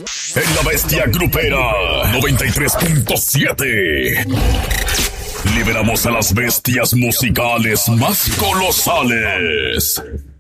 En la Bestia Grupera 93.7. Liberamos a las bestias musicales más colosales.